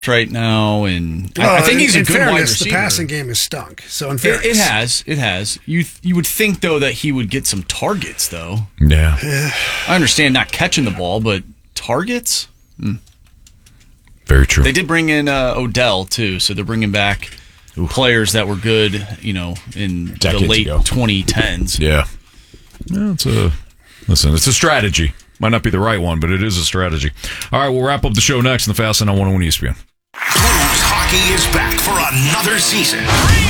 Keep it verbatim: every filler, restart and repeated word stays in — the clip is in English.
right now, and well, I, I think he's in, a good in fairness, wide receiver. The passing game has stunk. So in it, fairness, it has, it has. You you would think though that he would get some targets though. Yeah, I understand not catching the ball, but targets. Hmm. Very true. They did bring in uh, Odell too, so they're bringing back Ooh. players that were good, you know, in Decades the late ago. twenty tens. Yeah, yeah. It's a listen. It's a strategy. Might not be the right one, but it is a strategy. All right, we'll wrap up the show next in the Fast and on one oh one E S P N. Blues hockey is back for another season.